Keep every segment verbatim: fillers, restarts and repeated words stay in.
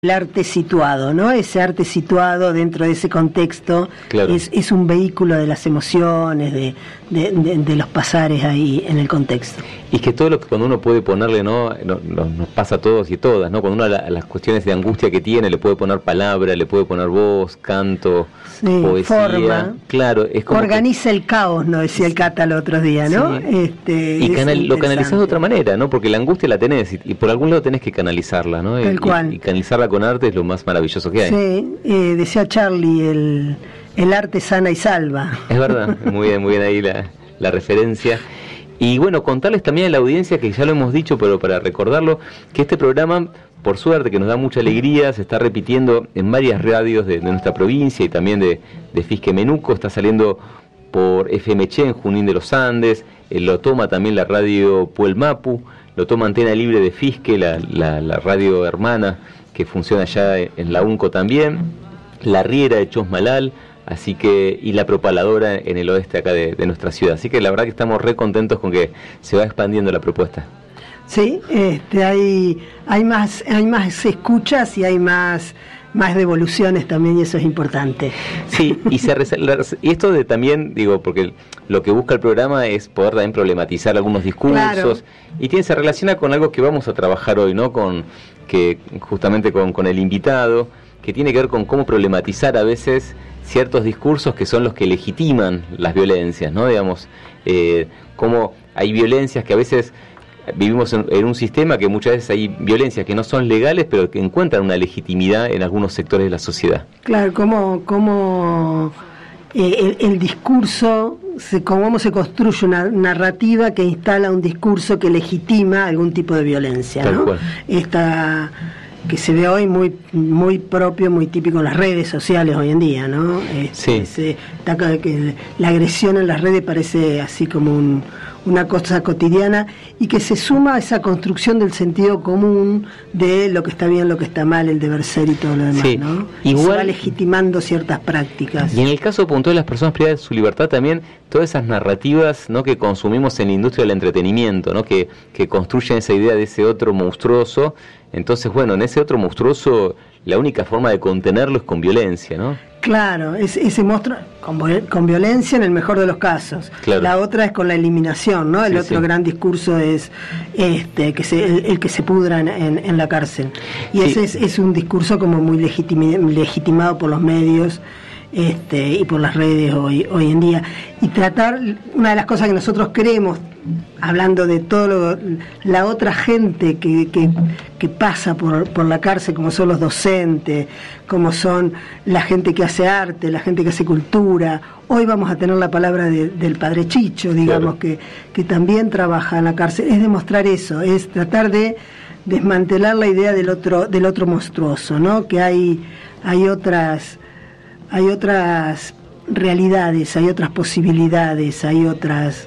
el arte situado, ¿no? Ese arte situado dentro de ese contexto, claro, es, es un vehículo de las emociones, de, de, de, de los pasares ahí en el contexto. Y es que todo lo que cuando uno puede ponerle, ¿no? Nos, nos pasa a todos y todas, ¿no? Cuando uno a, la, a las cuestiones de angustia que tiene le puede poner palabra, le puede poner voz, canto, sí, poesía. Forma. Claro, es como organiza que el caos, ¿no? Decía el Cata el otro día, ¿no? Sí. Este, y canal, lo canalizás de otra manera, ¿no? Porque la angustia la tenés y, y por algún lado tenés que canalizarla, ¿no? Tal y, cual. Y, y canalizarla con arte es lo más maravilloso que hay. Sí, eh, decía Charlie, el, el arte sana y salva. Es verdad, muy bien, muy bien ahí la, la referencia. Y bueno, contarles también a la audiencia, que ya lo hemos dicho, pero para recordarlo, que este programa, por suerte, que nos da mucha alegría, se está repitiendo en varias radios de, de nuestra provincia y también de, de Fisque Menuco, está saliendo por F M Che en Junín de los Andes, eh, lo toma también la radio Puel Mapu, lo toma Antena Libre de Fisque, la, la, la radio hermana que funciona allá en la UNCO también, la Riera de Chosmalal, así que, y la Propaladora en el oeste acá de, de nuestra ciudad. Así que la verdad que estamos re contentos con que se va expandiendo la propuesta. Sí, este, hay, hay más, hay más escuchas y hay más, más devoluciones también, y eso es importante. Sí, y, se y esto de también, digo, porque lo que busca el programa es poder también problematizar algunos discursos, claro, y tiene, se relaciona con algo que vamos a trabajar hoy, ¿no? Con que justamente con, con el invitado, que tiene que ver con cómo problematizar a veces ciertos discursos que son los que legitiman las violencias, ¿no? Digamos, eh, cómo hay violencias que a veces vivimos en, en un sistema que muchas veces hay violencias que no son legales, pero que encuentran una legitimidad en algunos sectores de la sociedad. Claro, cómo, cómo eh, el, el discurso, se, cómo se construye una narrativa que instala un discurso que legitima algún tipo de violencia, ¿no? Tal cual. Esta que se ve hoy muy muy propio, muy típico en las redes sociales hoy en día, ¿no? Este, sí. Se, está, que la agresión en las redes parece así como un, una cosa cotidiana, y que se suma a esa construcción del sentido común de lo que está bien, lo que está mal, el deber ser y todo lo demás, sí, ¿no? Igual, se va legitimando ciertas prácticas. Y en el caso puntual de las personas privadas de su libertad también, todas esas narrativas, ¿no?, que consumimos en la industria del entretenimiento, ¿no?, que, que construyen esa idea de ese otro monstruoso. Entonces, bueno, en ese otro monstruoso, la única forma de contenerlo es con violencia, ¿no? Claro, es, ese monstruo con, con violencia en el mejor de los casos. Claro. La otra es con la eliminación, ¿no? El sí, otro sí. gran discurso es este que se, el, el que se pudra en, en, en la cárcel. Y sí. ese es, es un discurso como muy legitimi, legitimado por los medios este, y por las redes hoy, hoy en día. Y tratar, una de las cosas que nosotros queremos, hablando de todo la otra gente que, que, que pasa por, por la cárcel, como son los docentes, como son la gente que hace arte, la gente que hace cultura. Hoy vamos a tener la palabra de, del padre Chicho, digamos, claro, que, que también trabaja en la cárcel. Es demostrar eso, es tratar de desmantelar la idea del otro, del otro monstruoso, ¿no? Que hay, hay otras, hay otras realidades, hay otras posibilidades, hay otras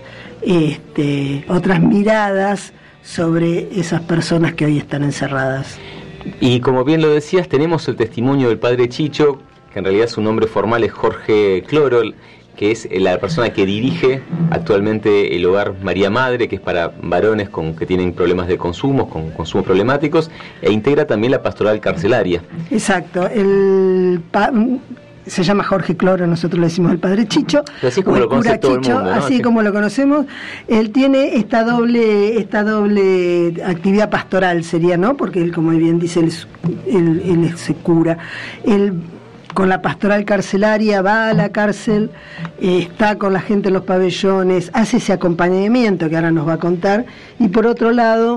Este, otras miradas sobre esas personas que hoy están encerradas. Y como bien lo decías, tenemos el testimonio del padre Chicho, que en realidad su nombre formal es Jorge Cloro, que es la persona que dirige actualmente el hogar María Madre, que es para varones con, que tienen problemas de consumo, con consumos problemáticos, e integra también la pastoral carcelaria. Exacto, el pa se llama Jorge Cloro, nosotros le decimos el padre Chicho, así como lo conoce todo el mundo, ¿no? Así como lo conocemos. Él tiene esta doble esta doble actividad pastoral, sería, ¿no? Porque él, como bien dice, él, él, él se cura. Él, con la pastoral carcelaria, va a la cárcel, eh, está con la gente en los pabellones, hace ese acompañamiento que ahora nos va a contar. Y por otro lado,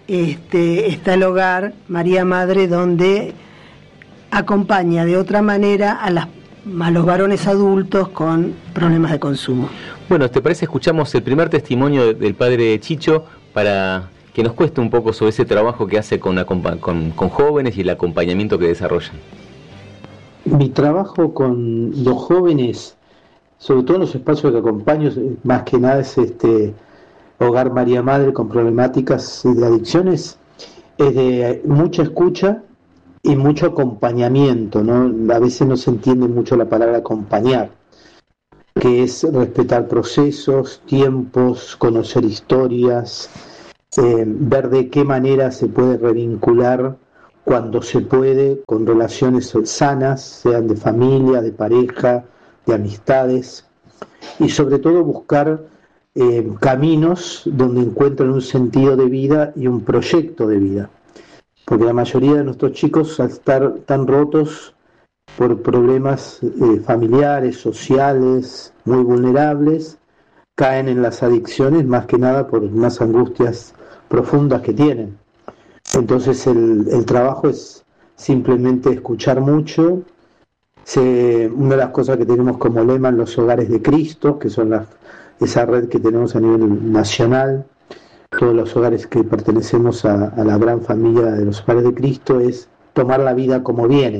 este, está el hogar María Madre, donde acompaña de otra manera a, las, a los varones adultos con problemas de consumo. Bueno, ¿te parece? Escuchamos el primer testimonio del padre Chicho para que nos cueste un poco sobre ese trabajo que hace con, con, con jóvenes y el acompañamiento que desarrollan. Mi trabajo con los jóvenes, sobre todo en los espacios que acompaño, más que nada es este hogar María Madre con problemáticas de adicciones, es de mucha escucha y mucho acompañamiento, ¿no? A veces no se entiende mucho la palabra acompañar, que es respetar procesos, tiempos, conocer historias, eh, ver de qué manera se puede revincular cuando se puede, con relaciones sanas, sean de familia, de pareja, de amistades, y sobre todo buscar eh, caminos donde encuentren un sentido de vida y un proyecto de vida. Porque la mayoría de nuestros chicos, al estar tan rotos por problemas eh, familiares, sociales, muy vulnerables, caen en las adicciones más que nada por unas angustias profundas que tienen. Entonces el, el trabajo es simplemente escuchar mucho. Se, una de las cosas que tenemos como lema en los Hogares de Cristo, que son la, esa red que tenemos a nivel nacional, todos los hogares que pertenecemos a, a la gran familia de los Hogares de Cristo, es tomar la vida como viene.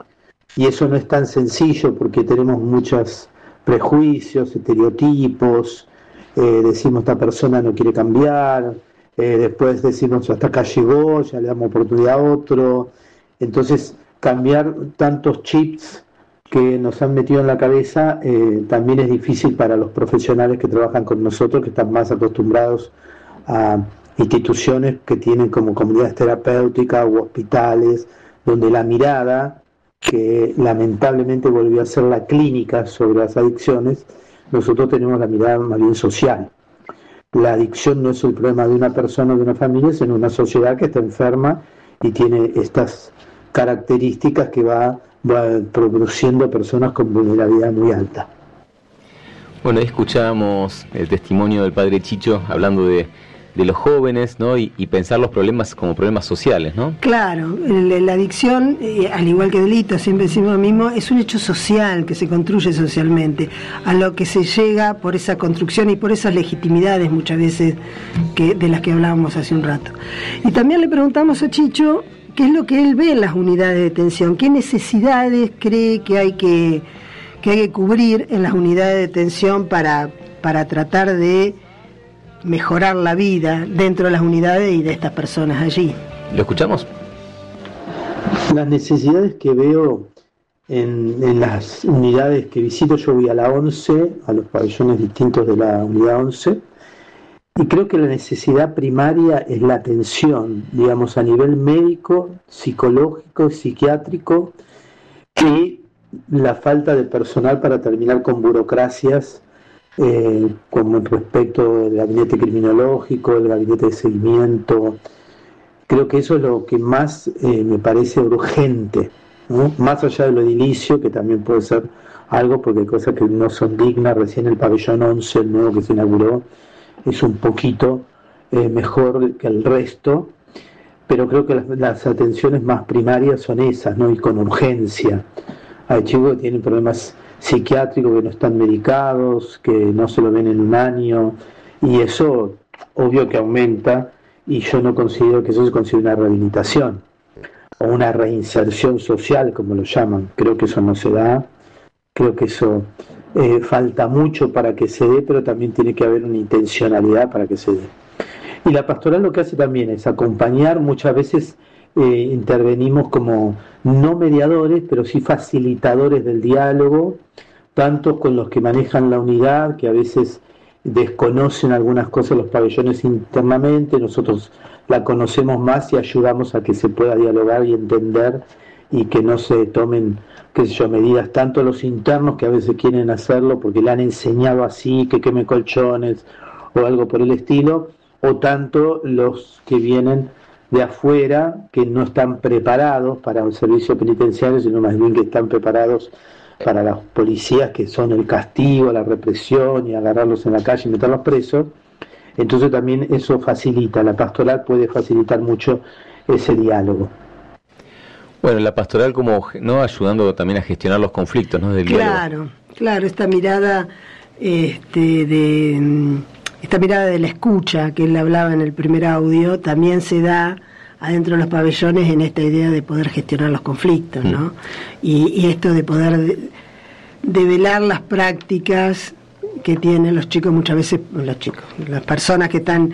Y eso no es tan sencillo porque tenemos muchos prejuicios, estereotipos, eh, decimos esta persona no quiere cambiar, eh, después decimos hasta acá llegó, ya le damos oportunidad a otro. Entonces cambiar tantos chips que nos han metido en la cabeza eh, también es difícil para los profesionales que trabajan con nosotros, que están más acostumbrados a instituciones que tienen como comunidades terapéuticas u hospitales, donde la mirada, que lamentablemente volvió a ser la clínica sobre las adicciones, nosotros tenemos la mirada más bien social. La adicción no es el problema de una persona o de una familia, sino una sociedad que está enferma y tiene estas características que va, va produciendo personas con vulnerabilidad muy alta. Bueno, escuchábamos el testimonio del padre Chicho hablando de, de los jóvenes, ¿no? Y, y pensar los problemas como problemas sociales, ¿no? Claro, el, la adicción, eh, al igual que delito, siempre decimos lo mismo, es un hecho social que se construye socialmente, a lo que se llega por esa construcción y por esas legitimidades muchas veces que, de las que hablábamos hace un rato. Y también le preguntamos a Chicho qué es lo que él ve en las unidades de detención, qué necesidades cree que hay que, que, hay que cubrir en las unidades de detención para, para tratar de mejorar la vida dentro de las unidades y de estas personas allí. ¿Lo escuchamos? Las necesidades que veo en, en las unidades que visito, yo voy a la once, a los pabellones distintos de la unidad once, y creo que la necesidad primaria es la atención, digamos, a nivel médico, psicológico, psiquiátrico, y la falta de personal para terminar con burocracias, eh, como respecto del gabinete criminológico, el gabinete de seguimiento. Creo que eso es lo que más eh, me parece urgente, ¿no? Más allá de lo edilicio, que también puede ser algo, porque hay cosas que no son dignas. Recién el pabellón once, el nuevo que se inauguró, es un poquito eh, mejor que el resto, pero creo que las, las atenciones más primarias son esas, ¿no? Y con urgencia. Hay chicos que tienen problemas psiquiátricos, que no están medicados, que no se lo ven en un año, y eso obvio que aumenta, y yo no considero que eso se considere una rehabilitación o una reinserción social, como lo llaman. Creo que eso no se da, creo que eso eh, falta mucho para que se dé, pero también tiene que haber una intencionalidad para que se dé. Y la pastoral lo que hace también es acompañar. Muchas veces eh, intervenimos como no mediadores, pero sí facilitadores del diálogo, tanto con los que manejan la unidad, que a veces desconocen algunas cosas los pabellones internamente, nosotros la conocemos más y ayudamos a que se pueda dialogar y entender, y que no se tomen, qué sé yo, medidas tanto los internos, que a veces quieren hacerlo porque le han enseñado así, que queme colchones o algo por el estilo, o tanto los que vienen de afuera, que no están preparados para un servicio penitenciario, sino más bien que están preparados para las policías, que son el castigo, la represión, y agarrarlos en la calle y meterlos presos. Entonces también eso facilita, la pastoral puede facilitar mucho ese diálogo. Bueno, la pastoral como, ¿no?, ayudando también a gestionar los conflictos, ¿no?, del claro, diálogo. Claro, esta mirada este, de esta mirada de la escucha que él hablaba en el primer audio, también se da adentro de los pabellones en esta idea de poder gestionar los conflictos, ¿no? Mm. Y, y esto de poder de, develar las prácticas que tienen los chicos, muchas veces los chicos, las personas que están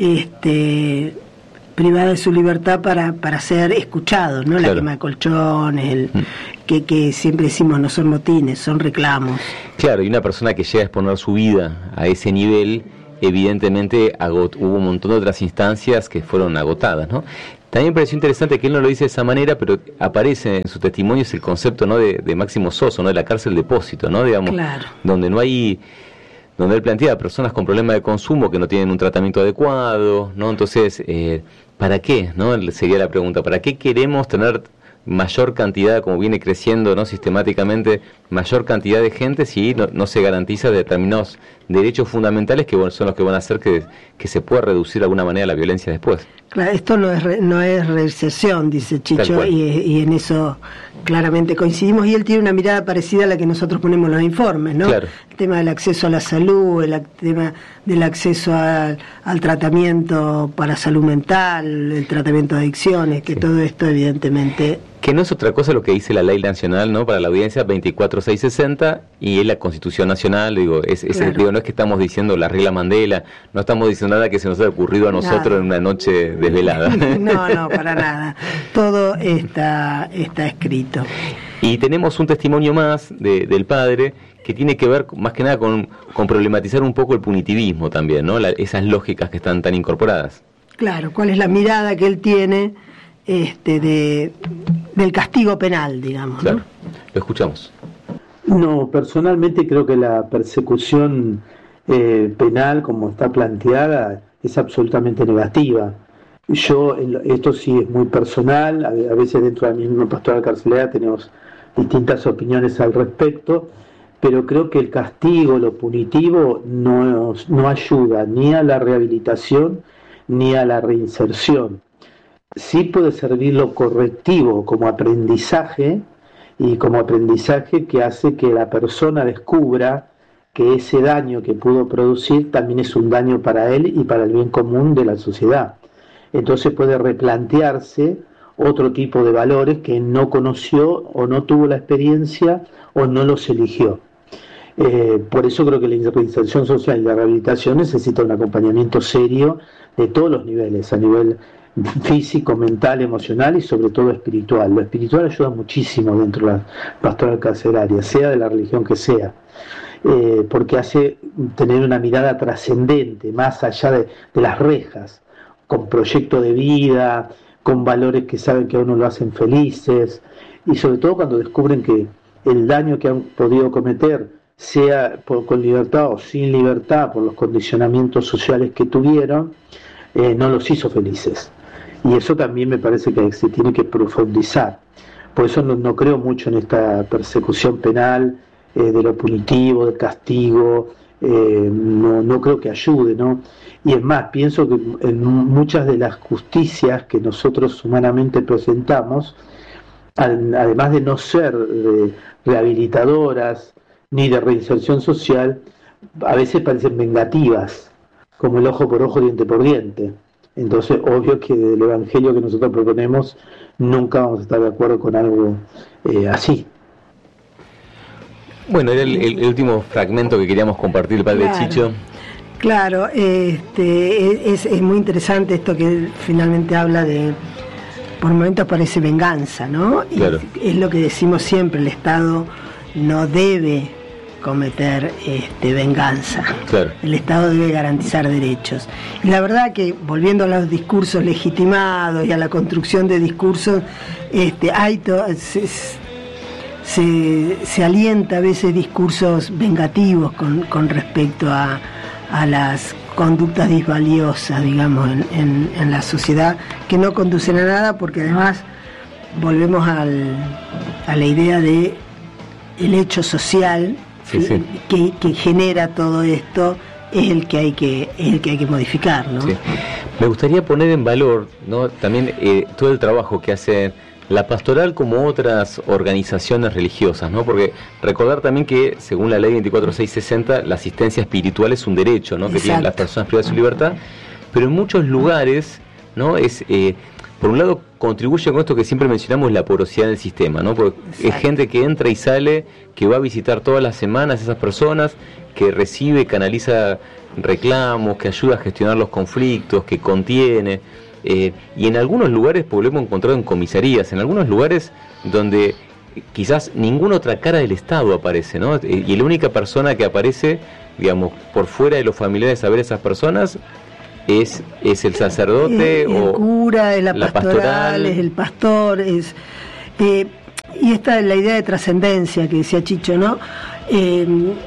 este, privadas de su libertad para, para ser escuchados, ¿no? Claro. La quema de colchones, el, mm. que, que siempre decimos no son motines, son reclamos. Claro, y una persona que llega a exponer su vida a ese nivel, evidentemente agot- hubo un montón de otras instancias que fueron agotadas, ¿no? También me pareció interesante que él no lo dice de esa manera, pero aparece en su testimonio el concepto, ¿no?, de, de Máximo Soso, ¿no?, de la cárcel depósito, ¿no?, digamos, claro. donde no hay, donde él plantea personas con problemas de consumo que no tienen un tratamiento adecuado, ¿no? Entonces, eh, ¿para qué?, ¿no?, sería la pregunta, ¿para qué queremos tener mayor cantidad, como viene creciendo, ¿no?, sistemáticamente, mayor cantidad de gente si no, no se garantiza determinados derechos fundamentales que son los que van a hacer que, que se pueda reducir de alguna manera la violencia después? Claro, esto no es re, no es reinserción, dice Chicho, y, y en eso claramente coincidimos, y él tiene una mirada parecida a la que nosotros ponemos en los informes, ¿no? Claro. El tema del acceso a la salud, el tema del acceso al, al tratamiento para salud mental, el tratamiento de adicciones, que sí. Todo esto evidentemente... Que no es otra cosa lo que dice la ley nacional, ¿no?, para la audiencia veinticuatro mil seiscientos sesenta, y es la Constitución Nacional, digo, es, es claro. digo, no es que estamos diciendo la regla Mandela, no estamos diciendo nada que se nos haya ocurrido a nosotros nada. En una noche desvelada. No, no, para nada. Todo está, está escrito. Y tenemos un testimonio más de, del padre que tiene que ver más que nada con, con problematizar un poco el punitivismo también, ¿no?, la, esas lógicas que están tan incorporadas. Claro, cuál es la mirada que él tiene este de del castigo penal, digamos, claro. ¿no? Lo escuchamos. No, personalmente creo que la persecución eh, penal, como está planteada, es absolutamente negativa. Yo, esto sí es muy personal, a veces dentro de la misma pastoral carcelaria tenemos distintas opiniones al respecto, pero creo que el castigo, lo punitivo, no, no ayuda ni a la rehabilitación ni a la reinserción. Sí puede servir lo correctivo como aprendizaje, y como aprendizaje que hace que la persona descubra que ese daño que pudo producir también es un daño para él y para el bien común de la sociedad. Entonces puede replantearse otro tipo de valores que no conoció o no tuvo la experiencia o no los eligió. Eh, por eso creo que la reinserción social y la rehabilitación necesita un acompañamiento serio de todos los niveles, a nivel físico, mental, emocional y sobre todo espiritual. Lo espiritual ayuda muchísimo dentro de la pastoral carcelaria, sea de la religión que sea, eh, porque hace tener una mirada trascendente, más allá de, de las rejas, con proyecto de vida, con valores que saben que a uno lo hacen felices, y sobre todo cuando descubren que el daño que han podido cometer, sea por, con libertad o sin libertad, por los condicionamientos sociales que tuvieron, eh, no los hizo felices. Y eso también me parece que se tiene que profundizar. Por eso no, no creo mucho en esta persecución penal, eh, de lo punitivo, del castigo, eh, no, no creo que ayude, ¿no? Y es más, pienso que en muchas de las justicias que nosotros humanamente presentamos, al, además de no ser eh, rehabilitadoras ni de reinserción social, a veces parecen vengativas, como el ojo por ojo, diente por diente. Entonces, obvio que del evangelio que nosotros proponemos nunca vamos a estar de acuerdo con algo eh, así. Bueno, era el, el, el último fragmento que queríamos compartir, el padre claro, Chicho. Claro, este, es, es muy interesante esto que él finalmente habla de, por momentos parece venganza, ¿no? Y claro. Es lo que decimos siempre, el Estado no debe cometer este, venganza. Claro. El Estado debe garantizar derechos. Y la verdad que, volviendo a los discursos legitimados y a la construcción de discursos, este, hay to- se, se, se alienta a veces discursos vengativos con, con respecto a, a las conductas disvaliosas, digamos, en, en, en la sociedad, que no conducen a nada, porque además volvemos al, a la idea de el hecho social. Sí, sí. Que, que genera todo esto es el que hay que es el que hay que modificar, ¿no? Sí. Me gustaría poner en valor, ¿no?, también eh, todo el trabajo que hace la pastoral como otras organizaciones religiosas, ¿no? Porque recordar también que según la ley veinticuatro mil seiscientos sesenta la asistencia espiritual es un derecho, ¿no?, que tienen las personas privadas de su libertad, pero en muchos lugares, ¿no?, es eh, por un lado contribuye con esto que siempre mencionamos, la porosidad del sistema, ¿no? Porque exacto, es gente que entra y sale, que va a visitar todas las semanas esas personas, que recibe, canaliza reclamos, que ayuda a gestionar los conflictos, que contiene, eh, y en algunos lugares, pues lo hemos encontrado en comisarías, en algunos lugares donde quizás ninguna otra cara del Estado aparece, ¿no? Y la única persona que aparece, digamos, por fuera de los familiares a ver a esas personas, es, es el sacerdote es, o el cura, es la, la pastoral, pastoral, es el pastor, es eh, y esta es la idea de trascendencia que decía Chicho, ¿no? Eh,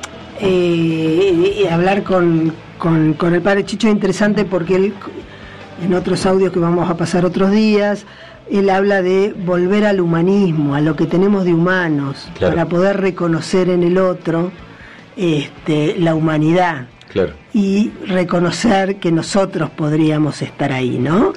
eh, hablar con, con, con el padre Chicho es interesante porque él, en otros audios que vamos a pasar otros días, él habla de volver al humanismo, a lo que tenemos de humanos, claro, para poder reconocer en el otro este, la humanidad. Claro. Y reconocer que nosotros podríamos estar ahí, ¿no?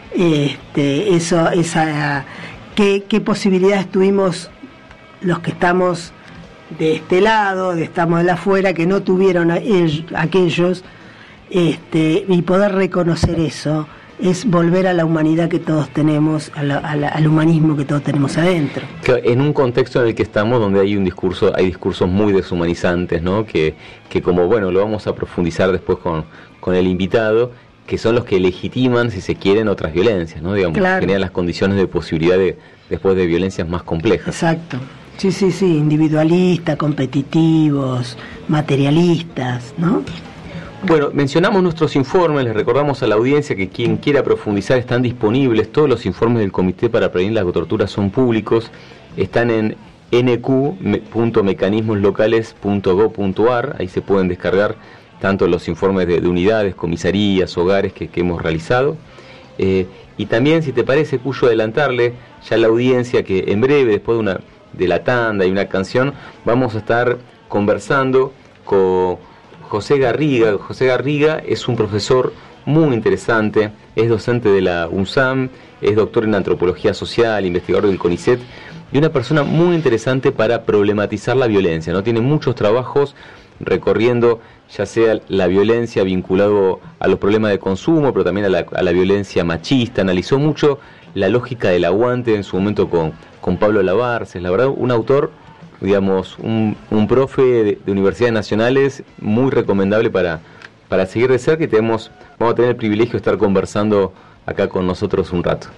Este, eso, esa, ¿qué, qué posibilidades tuvimos los que estamos de este lado, de estamos de la afuera, que no tuvieron a ellos, aquellos, este, y poder reconocer eso es volver a la humanidad que todos tenemos, a la, a la, al humanismo que todos tenemos adentro. Claro, en un contexto en el que estamos, donde hay un discurso, hay discursos muy deshumanizantes, ¿no? Que, que como bueno, lo vamos a profundizar después con, con el invitado, que son los que legitiman, si se quieren, otras violencias, ¿no? Digamos, claro, generan las condiciones de posibilidad de después de violencias más complejas. Exacto. Sí, sí, sí, individualistas, competitivos, materialistas, ¿no? Bueno, mencionamos nuestros informes, les recordamos a la audiencia que quien quiera profundizar están disponibles, todos los informes del Comité para Prevenir las Torturas son públicos, están en ene cu punto mecanismos locales punto gob punto ar, ahí se pueden descargar tanto los informes de, de unidades, comisarías, hogares que, que hemos realizado, eh, y también, si te parece, Cuyo, adelantarle ya a la audiencia que en breve, después de, una, de la tanda y una canción, vamos a estar conversando con José Garriga. José Garriga es un profesor muy interesante, es docente de la UNSAM, es doctor en antropología social, investigador del CONICET, y una persona muy interesante para problematizar la violencia, ¿no? Tiene muchos trabajos recorriendo ya sea la violencia vinculado a los problemas de consumo, pero también a la, a la violencia machista. Analizó mucho la lógica del aguante en su momento con, con Pablo Labarces. La verdad, un autor, digamos, un, un profe de, de universidades nacionales muy recomendable para, para seguir de cerca, y tenemos, vamos a tener el privilegio de estar conversando acá con nosotros un rato.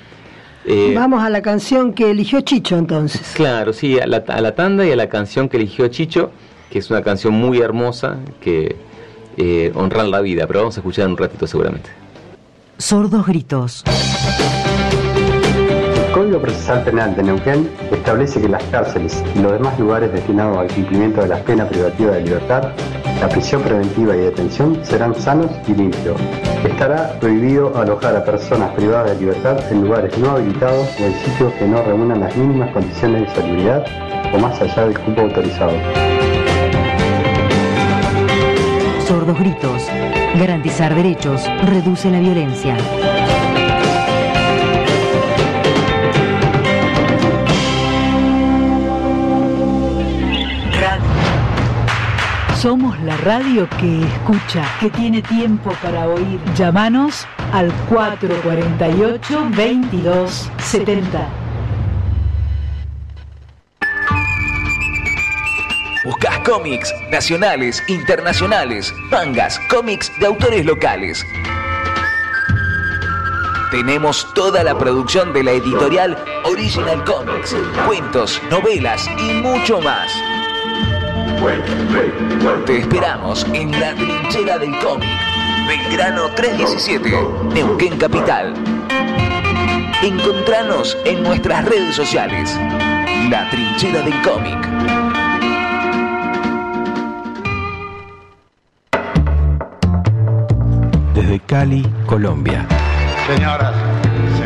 Eh, vamos a la canción que eligió Chicho, entonces. Claro, sí, a la, a la tanda y a la canción que eligió Chicho, que es una canción muy hermosa, que eh, honra la vida, pero vamos a escuchar en un ratito seguramente. Sordos gritos. El Código Procesal Penal de Neuquén establece que las cárceles y los demás lugares destinados al cumplimiento de las penas privativas de libertad, la prisión preventiva y detención serán sanos y limpios. Estará prohibido alojar a personas privadas de libertad en lugares no habilitados o en sitios que no reúnan las mínimas condiciones de salubridad o más allá del cupo autorizado. Sordos gritos. Garantizar derechos reduce la violencia. Somos la radio que escucha, que tiene tiempo para oír. Llámanos al cuatro cuarenta y ocho, veintidós setenta. Buscás cómics nacionales, internacionales, mangas, cómics de autores locales. Tenemos toda la producción de la editorial Original Comics, cuentos, novelas y mucho más. Te esperamos en la Trinchera del Cómic, Belgrano trescientos diecisiete, Neuquén Capital. Encontranos en nuestras redes sociales. La Trinchera del Cómic. Desde Cali, Colombia. Señoras